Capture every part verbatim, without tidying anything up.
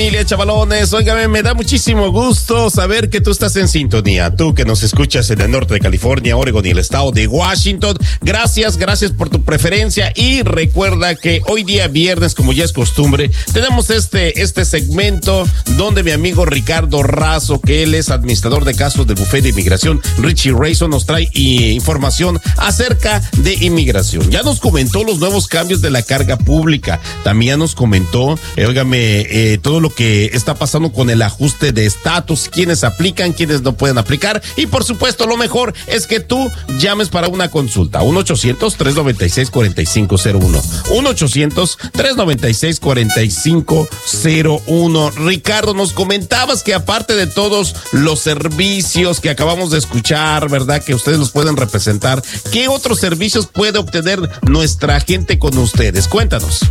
familia Chavalones. Óigame, me da muchísimo gusto saber que tú estás en sintonía. Tú que nos escuchas en el norte de California, Oregon y el estado de Washington. Gracias, gracias por tu preferencia. Y recuerda que hoy día viernes, como ya es costumbre, tenemos este, este segmento donde mi amigo Ricardo Razo, que él es administrador de casos del Bufete de Inmigración, Richie Rayson, nos trae eh, información acerca de inmigración. Ya nos comentó los nuevos cambios de la carga pública. También nos comentó, eh, óigame, eh, todo lo que está pasando con el ajuste de estatus, quiénes aplican, quiénes no pueden aplicar. Y por supuesto, lo mejor es que tú llames para una consulta. uno ochocientos, tres noventa y seis, cuarenta y cinco cero uno. uno ochocientos, tres noventa y seis, cuarenta y cinco cero uno. Ricardo, nos comentabas que aparte de todos los servicios que acabamos de escuchar, ¿verdad? Que ustedes los pueden representar, ¿qué otros servicios puede obtener nuestra gente con ustedes? Cuéntanos.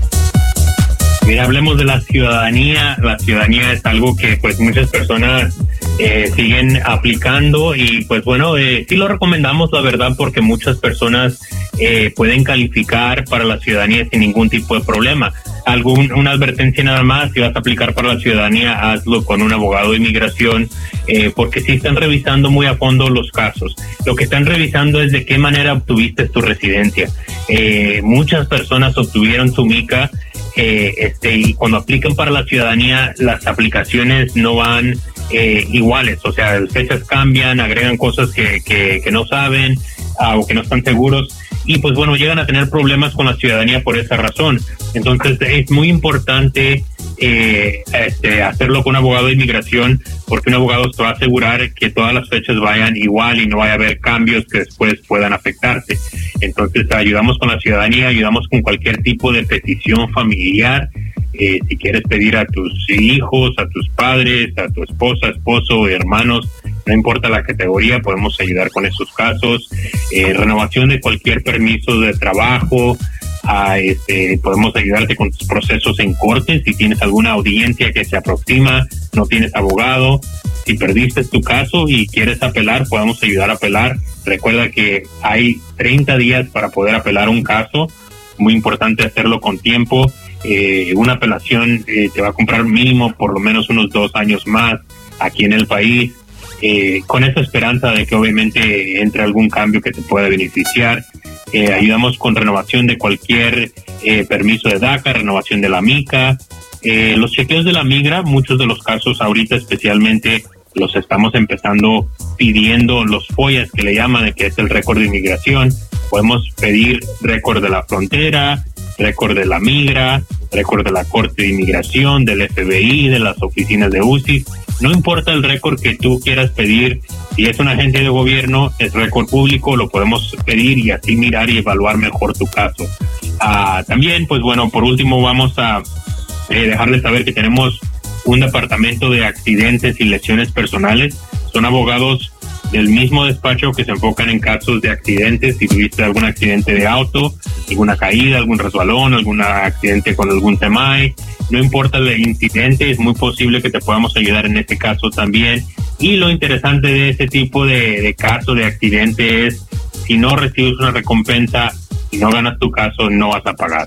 Mira, hablemos de la ciudadanía. La ciudadanía es algo que pues muchas personas eh, siguen aplicando y pues bueno, eh, sí lo recomendamos, la verdad, porque muchas personas eh, pueden calificar para la ciudadanía sin ningún tipo de problema. Algún, una advertencia nada más: si vas a aplicar para la ciudadanía, hazlo con un abogado de inmigración, eh, porque sí están revisando muy a fondo los casos. Lo que están revisando es de qué manera obtuviste tu residencia. Eh, muchas personas obtuvieron su mica, eh, este, y cuando aplican para la ciudadanía, las aplicaciones no van eh, iguales, o sea, las fechas cambian, agregan cosas que, que, que no saben uh, o que no están seguros. Y pues bueno, llegan a tener problemas con la ciudadanía por esa razón. Entonces es muy importante eh, este, hacerlo con un abogado de inmigración, porque un abogado te va a asegurar que todas las fechas vayan igual y no vaya a haber cambios que después puedan afectarte. Entonces ayudamos con la ciudadanía, ayudamos con cualquier tipo de petición familiar. Eh, si quieres pedir a tus hijos, a tus padres, a tu esposa, esposo, hermanos, no importa la categoría, podemos ayudar con esos casos. Eh, renovación de cualquier permiso de trabajo, a este, podemos ayudarte con tus procesos en corte. Si tienes alguna audiencia que se aproxima, no tienes abogado, si perdiste tu caso y quieres apelar, podemos ayudar a apelar. Recuerda que hay treinta días para poder apelar un caso. Muy importante hacerlo con tiempo. Eh, una apelación eh, te va a comprar mínimo por lo menos unos dos años más aquí en el país, eh, con esa esperanza de que obviamente entre algún cambio que te pueda beneficiar. Eh, ayudamos con renovación de cualquier eh, permiso de DACA, renovación de la mica, eh, los chequeos de la migra. Muchos de los casos ahorita especialmente los estamos empezando pidiendo los FOIAs, que le llaman, que es el récord de inmigración. Podemos pedir récord de la frontera, récord de la migra, récord de la Corte de Inmigración, del F B I, de las oficinas de U C I. No importa el récord que tú quieras pedir, si es un agente de gobierno, es récord público, lo podemos pedir y así mirar y evaluar mejor tu caso. Ah, también, pues bueno, por último vamos a eh, dejarles saber que tenemos un departamento de accidentes y lesiones personales. Son abogados del mismo despacho que se enfocan en casos de accidentes. Si tuviste algún accidente de auto, alguna caída, algún resbalón, algún accidente con algún semi, no importa el incidente, es muy posible que te podamos ayudar en este caso también. Y lo interesante de ese tipo de, de caso de accidente es, si no recibes una recompensa y no ganas tu caso, no vas a pagar.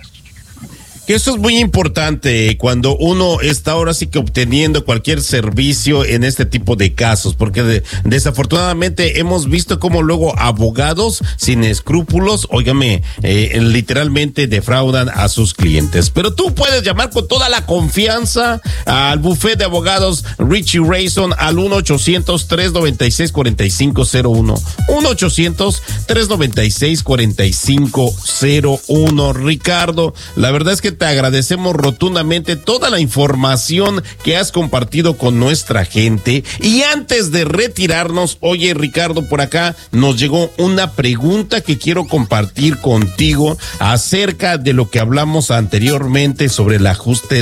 Que eso es muy importante cuando uno está ahora sí que obteniendo cualquier servicio en este tipo de casos, porque de, desafortunadamente hemos visto cómo luego abogados sin escrúpulos, óigame, eh, literalmente defraudan a sus clientes. Pero tú puedes llamar con toda la confianza al bufete de abogados Richie Rayson al uno ochocientos, tres noventa y seis, cuarenta y cinco cero uno. uno ochocientos, tres noventa y seis, cuarenta y cinco cero uno. Ricardo, la verdad es que te agradecemos rotundamente toda la información que has compartido con nuestra gente. Y antes de retirarnos, oye Ricardo, por acá nos llegó una pregunta que quiero compartir contigo acerca de lo que hablamos anteriormente sobre el ajuste